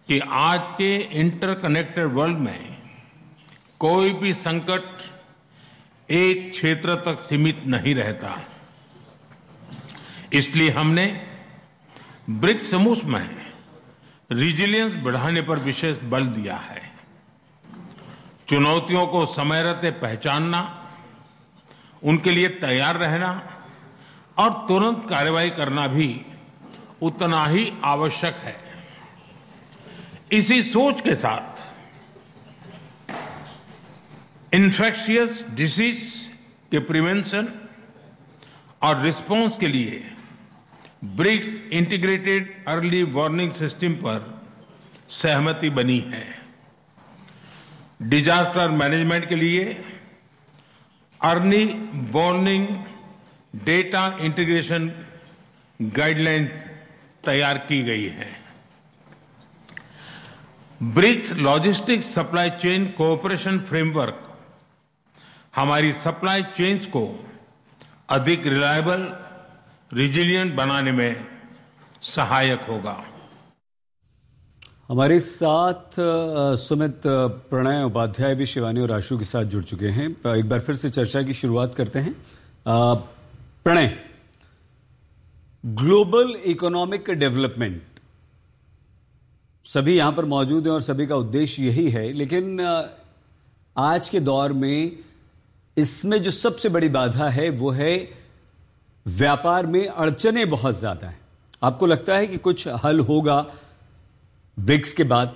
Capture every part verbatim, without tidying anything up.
कि आज के इंटरकनेक्टेड वर्ल्ड में कोई भी संकट एक क्षेत्र तक सीमित नहीं रहता। इसलिए हमने ब्रिक्स समूह में रिजिलियंस बढ़ाने पर विशेष बल दिया है। चुनौतियों को समय रहते पहचानना, उनके लिए तैयार रहना और तुरंत कार्रवाई करना भी उतना ही आवश्यक है। इसी सोच के साथ इन्फेक्शियस डिसीज के प्रिवेंशन और रिस्पांस के लिए BRICS integrated early warning system पर सहमति बनी है। डिजास्टर मैनेजमेंट के लिए early warning data integration guideline तैयार की गई है। BRICS logistics supply chain cooperation framework हमारी सप्लाई चेन्स को अधिक रिलायबल, रिजिलियंट बनाने में सहायक होगा। हमारे साथ सुमित प्रणय उपाध्याय भी शिवानी और आशु के साथ जुड़ चुके हैं। एक बार फिर से चर्चा की शुरुआत करते हैं। प्रणय, ग्लोबल इकोनॉमिक डेवलपमेंट सभी यहां पर मौजूद हैं और सभी का उद्देश्य यही है, लेकिन आज के दौर में इसमें जो सबसे बड़ी बाधा है वो है व्यापार में अड़चनें बहुत ज्यादा हैं। आपको लगता है कि कुछ हल होगा ब्रिक्स के बाद?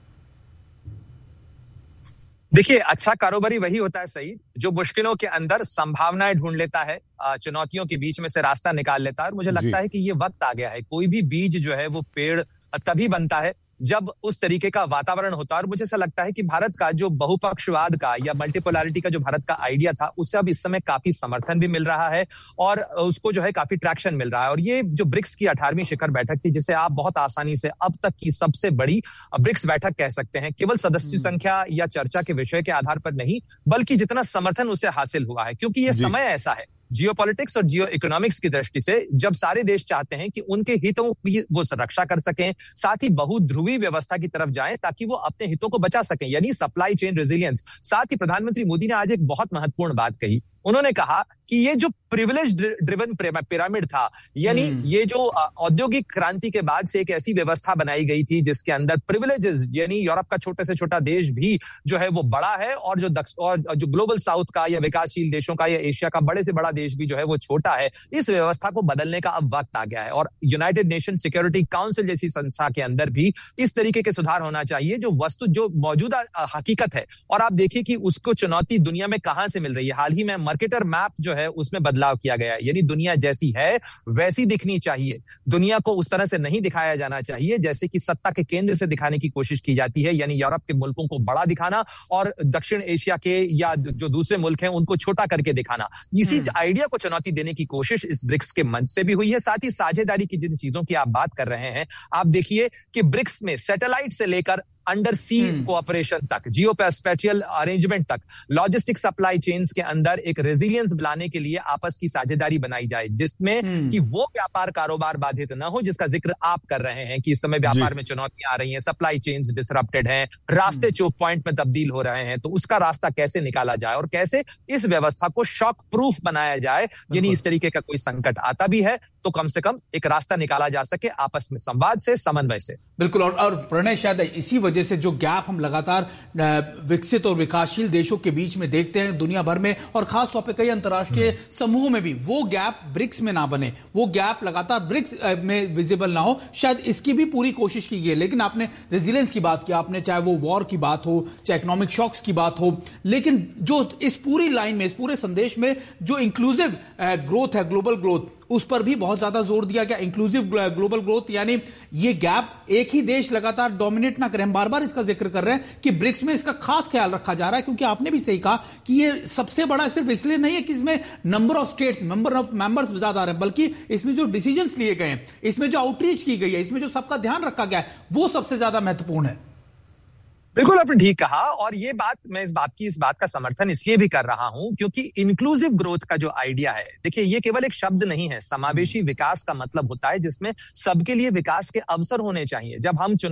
देखिए, अच्छा कारोबारी वही होता है सही जो मुश्किलों के अंदर संभावनाएं ढूंढ लेता है, चुनौतियों के बीच में से रास्ता निकाल लेता है। और मुझे लगता है कि ये वक्त आ गया है। कोई भी बीज जो है वो पेड़ तभी बनता है जब उस तरीके का वातावरण होता है। और मुझे ऐसा लगता है कि भारत का जो बहुपक्षवाद का या मल्टीपोलैरिटी का जो भारत का आइडिया था, उससे अब इस समय काफी समर्थन भी मिल रहा है और उसको जो है काफी ट्रैक्शन मिल रहा है। और ये जो ब्रिक्स की अठारहवीं शिखर बैठक थी, जिसे आप बहुत आसानी से अब तक की सबसे बड़ी ब्रिक्स बैठक कह सकते हैं, केवल सदस्य संख्या या चर्चा के विषय के आधार पर नहीं, बल्कि जितना समर्थन उसे हासिल हुआ है। क्योंकि ये समय ऐसा है जियोपॉलिटिक्स और जियो इकोनॉमिक्स की दृष्टि से, जब सारे देश चाहते हैं कि उनके हितों की वो रक्षा कर सकें, साथ ही बहुध्रुवी व्यवस्था की तरफ जाएं ताकि वो अपने हितों को बचा सकें, यानी सप्लाई चेन रेजिलियंस। साथ ही प्रधानमंत्री मोदी ने आज एक बहुत महत्वपूर्ण बात कही। उन्होंने कहा कि ये जो प्रिविलेज ड्रिवन पिरामिड था, यानी ये जो औद्योगिक क्रांति के बाद से एक ऐसी व्यवस्था बनाई गई थी जिसके अंदर प्रिविलेजेस, यानी यूरोप का छोटे से छोटा देश भी जो है वो बड़ा है और जो और जो ग्लोबल साउथ का या विकासशील देशों का या एशिया का बड़े से बड़ा देश भी जो है वो छोटा है। इस व्यवस्था को बदलने का अब वक्त आ गया है और यूनाइटेड नेशन सिक्योरिटी काउंसिल जैसी संस्था के अंदर भी इस तरीके के सुधार होना चाहिए जो वस्तु जो मौजूदा हकीकत है। और आप देखिए कि उसको चुनौती दुनिया में कहां से मिल रही है। हाल ही में मार्केटर मैप जो है उसमें बदलाव किया गया है, यानी दुनिया जैसी है वैसी दिखनी चाहिए। दुनिया को उस तरह से नहीं दिखाया जाना चाहिए जैसे कि सत्ता के केंद्र से दिखाने की कोशिश की जाती है, यानी यूरोप के मुल्कों को बड़ा दिखाना और दक्षिण एशिया के या जो दूसरे मुल्क हैं उनको छोटा करके दिखाना। इसी आइडिया को चुनौती देने की कोशिश इस ब्रिक्स के मंच से भी हुई है। साथ ही साझेदारी की जिन चीजों की आप बात कर रहे हैं, आप देखिए कि ब्रिक्स में सैटेलाइट से लेकर अंडर सी कोऑपरेशन तक, जियोस्पेशियल अरेंजमेंट तक, लॉजिस्टिक सप्लाई चेन्स के अंदर एक रेजिलियंस लाने के लिए आपस की साझेदारी बनाई जाए, जिसमें कि वो व्यापार कारोबार बाधित न हो जिसका जिक्र आप कर रहे हैं कि इस समय व्यापार में चुनौतियां आ रही हैं, सप्लाई चेन्स डिसरप्टेड हैं, रास्ते चोक पॉइंट में तब्दील हो रहे हैं। तो उसका रास्ता कैसे निकाला जाए और कैसे इस व्यवस्था को शॉक प्रूफ बनाया जाए, यानी इस तरीके का कोई संकट आता भी है तो कम से कम एक रास्ता निकाला जा सके आपस में संवाद से, समन्वय से। बिल्कुल। और, और प्रणय, शायद इसी वजह से जो गैप हम लगातार विकसित और विकासशील देशों के बीच में देखते हैं दुनिया भर में और खासतौर पर कई अंतर्राष्ट्रीय समूहों में भी, वो गैप ब्रिक्स में ना बने, वो गैप लगातार ब्रिक्स में विजिबल ना हो, शायद इसकी भी पूरी कोशिश की गई। लेकिन आपने रेजिलियंस की बात की, आपने चाहे वो वॉर की बात हो, चाहे इकोनॉमिक शॉक्स की बात हो, लेकिन जो इस पूरी लाइन में, इस पूरे संदेश में जो इंक्लूसिव ग्रोथ है, ग्लोबल ग्रोथ, उस पर भी बहुत ज्यादा जोर दिया गया। इंक्लूसिव ग्लोबल ग्रोथ, यानी ये गैप एक ही देश लगातार डोमिनेट ना करे। हम बार बार इसका जिक्र कर रहे हैं कि ब्रिक्स में इसका खास ख्याल रखा जा रहा है, क्योंकि आपने भी सही कहा कि ये सबसे बड़ा सिर्फ इसलिए नहीं है कि इसमें number of states, number of members ज्यादा आ रहे हैं, बल्कि इसमें जो डिसीजंस लिए गए हैं, इसमें जो आउटरीच की गई है, इसमें जो सबका ध्यान रखा गया है, वो सबसे ज्यादा महत्वपूर्ण है। बिल्कुल आपने ठीक कहा। और ये बात, मैं इस बात की इस बात का समर्थन इसलिए भी कर रहा हूं क्योंकि इंक्लूसिव ग्रोथ का जो आइडिया है, देखिए ये केवल एक शब्द नहीं है। समावेशी विकास का मतलब होता है जिसमें सबके लिए विकास के अवसर होने चाहिए। जब हम